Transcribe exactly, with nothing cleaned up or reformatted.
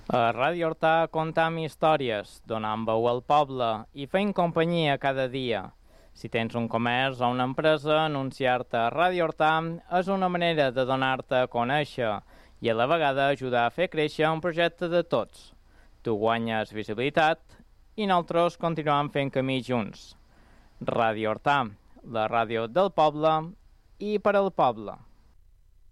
A Ràdio Hortà contam històries, donant veu al poble i fent companyia cada dia. Si tens un comerç o una empresa, anunciar-te a Ràdio Hortà és una manera de donar-te a conèixer i a la vegada ajudar a fer créixer un projecte de tots. Tu guanyes visibilitat i nosaltres continuem fent camí junts. Ràdio Hortà, la ràdio del poble i per al poble.